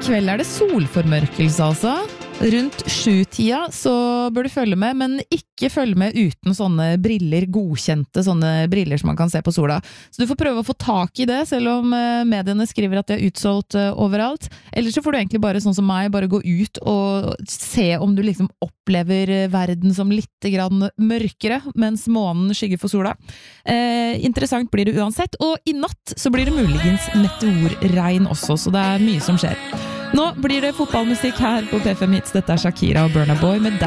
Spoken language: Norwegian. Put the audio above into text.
kveld det solformørkelse altså. Rundt 7-tida så bør du følge med, men ikke følge med uten sånne briller, godkjente sånne briller som man kan se på sola. Så du får prøve å få tak i det, selv om mediene skriver at det utsolgt overalt. Ellers så får du egentlig bare sånn som meg, bare gå ut og se om du liksom opplever verden som litt grann mørkere, mens månen skygger for sola. Interessant blir det uansett, og i natt så blir det muligens meteorregn også, så det mye som skjer. Nå blir det fotballmusikk her på P5 Hits. Dette Shakira og Burna Boy med